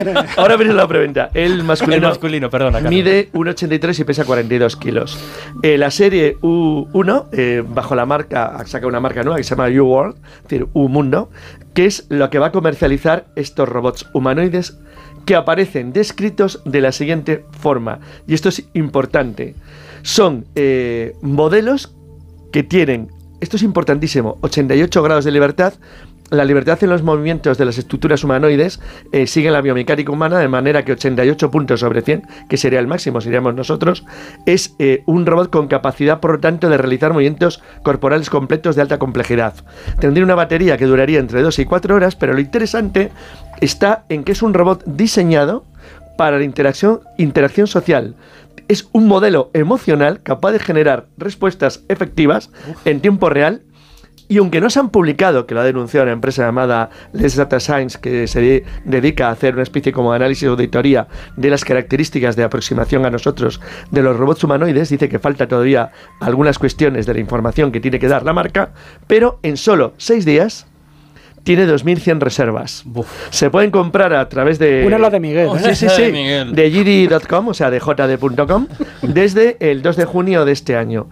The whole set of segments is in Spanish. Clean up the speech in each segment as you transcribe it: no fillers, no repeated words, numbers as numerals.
Ahora viene la preventa. El masculino, perdona, Carlos. Mide 1,83 y pesa 42 kilos. La serie U1, bajo la marca, saca una marca nueva que se llama U-World, es decir, U-Mundo, que es lo que va a comercializar estos robots humanoides que aparecen descritos de la siguiente forma. Y esto es importante. Son modelos que tienen, esto es importantísimo, 88 grados de libertad. La libertad en los movimientos de las estructuras humanoides sigue la biomecánica humana, de manera que 88 puntos sobre 100, que sería el máximo, seríamos nosotros, es un robot con capacidad, por lo tanto, de realizar movimientos corporales completos de alta complejidad. Tendría una batería que duraría entre 2 y 4 horas, pero lo interesante está en que es un robot diseñado para la interacción social. Es un modelo emocional capaz de generar respuestas efectivas en tiempo real. Y aunque no se han publicado, que lo ha denunciado una empresa llamada Les Data Science, que se dedica a hacer una especie como de análisis o auditoría de las características de aproximación a nosotros de los robots humanoides, dice que falta todavía algunas cuestiones de la información que tiene que dar la marca, pero en solo 6 días tiene 2.100 reservas. Uf. Se pueden comprar a través de... Una es la de Miguel. Sí. De JD.com, o sea, de jd.com, desde el 2 de junio de este año.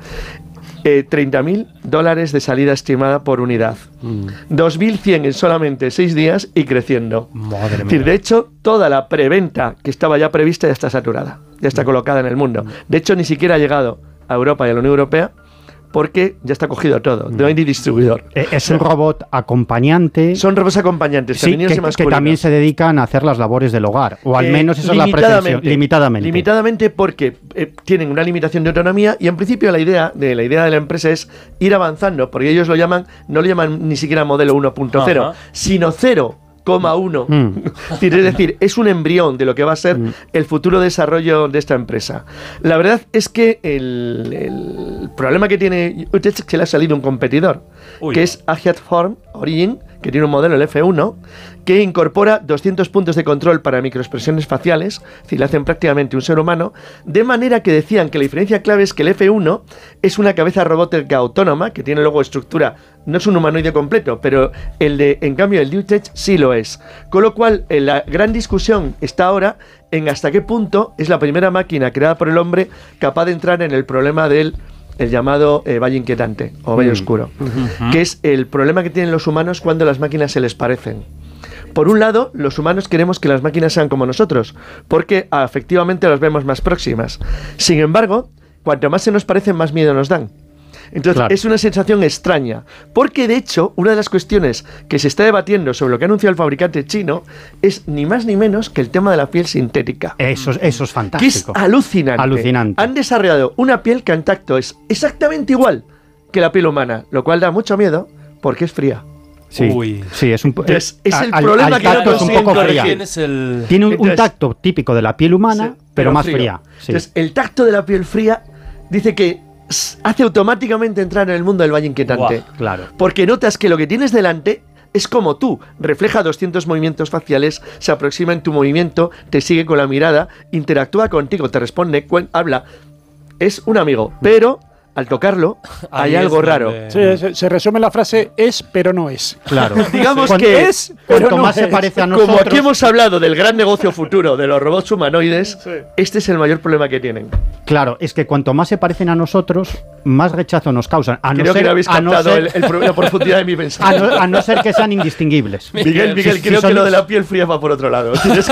$30.000 de salida estimada por unidad. 2.100 en solamente 6 días y creciendo. Madre mía. Es decir, de hecho, toda la preventa que estaba ya prevista ya está saturada, ya está colocada en el mundo. De hecho, ni siquiera ha llegado a Europa y a la Unión Europea, porque ya está cogido todo, no hay ni distribuidor. Es un robot acompañante. Son robots acompañantes, femeninos y masculinos. Que también se dedican a hacer las labores del hogar, o al menos esa es la pretensión. Limitadamente porque tienen una limitación de autonomía y en principio la idea de la empresa es ir avanzando, porque ellos no lo llaman ni siquiera modelo 1.0, sino 0,1. Es decir, es un embrión de lo que va a ser el futuro desarrollo de esta empresa. La verdad es que el problema que tiene es que le ha salido un competidor, que es Agiat Form Origin, que tiene un modelo, el F1, que incorpora 200 puntos de control para microexpresiones faciales, es decir, le hacen prácticamente un ser humano, de manera que decían que la diferencia clave es que el F1 es una cabeza robótica autónoma, que tiene luego estructura, no es un humanoide completo, pero en cambio el DUTech sí lo es. Con lo cual, la gran discusión está ahora en hasta qué punto es la primera máquina creada por el hombre capaz de entrar en el problema del el llamado valle inquietante o valle oscuro, que es el problema que tienen los humanos cuando las máquinas se les parecen. Por un lado, los humanos queremos que las máquinas sean como nosotros, porque efectivamente las vemos más próximas. Sin embargo, cuanto más se nos parecen, más miedo nos dan. Entonces, claro, es una sensación extraña, porque de hecho, una de las cuestiones que se está debatiendo sobre lo que ha anunciado el fabricante chino es ni más ni menos que el tema de la piel sintética. Eso es fantástico. Que es alucinante. Han desarrollado una piel que en tacto es exactamente igual que la piel humana, lo cual da mucho miedo porque es fría. Sí, es un es el problema que no es un poco fría. Tiene un tacto típico de la piel humana, pero más fría. Sí. Entonces, el tacto de la piel fría dice que hace automáticamente entrar en el mundo del valle inquietante. Wow, claro. Porque notas que lo que tienes delante es como tú, refleja 200 movimientos faciales, se aproxima en tu movimiento, te sigue con la mirada, interactúa contigo, te responde, habla. Es un amigo, pero al tocarlo hay algo raro. Sí, se resume la frase es, pero no es. Claro. Digamos que es, pero cuanto no más es. se parece a nosotros. Como aquí hemos hablado del gran negocio futuro de los robots humanoides, este es el mayor problema que tienen. Claro, es que cuanto más se parecen a nosotros, más rechazo nos causan. Creo que no habéis captado la profundidad de mi pensamiento. A no ser que sean indistinguibles. Miguel, creo que lo de la piel fría va por otro lado. Es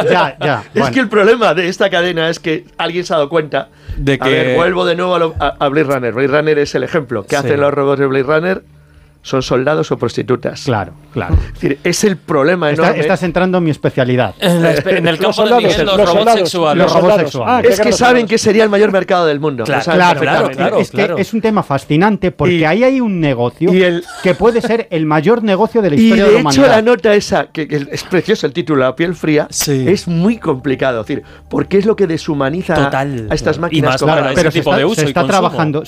que el problema de esta cadena es que alguien se ha dado cuenta de que... A ver, vuelvo de nuevo a Blade Runner. Blade Runner es el ejemplo. ¿Qué hacen los robots de Blade Runner? Son soldados o prostitutas. Claro. Es decir, es el problema enorme. Estás entrando en mi especialidad. En el campo de Miguel, los robots sexuales. Los robots sexuales. Es que saben que sería el mayor mercado del mundo. Claro. Es que es un tema fascinante porque ahí hay un negocio que puede ser el mayor negocio de la historia de la humanidad. Y de hecho la nota esa, que es precioso el título, La piel fría, es muy complicado. Es decir, porque es lo que deshumaniza a estas máquinas. Pero se está trabajando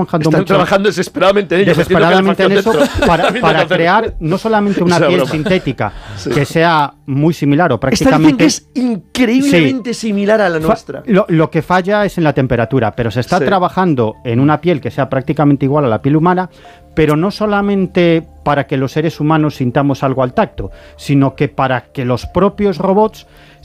desesperadamente en eso. Para crear no solamente una piel sintética que sea muy similar o prácticamente... Esta dicen que es increíblemente similar a la nuestra. Lo que falla es en la temperatura, pero se está trabajando en una piel que sea prácticamente igual a la piel humana, pero no solamente para que los seres humanos sintamos algo al tacto, sino que para que los propios robots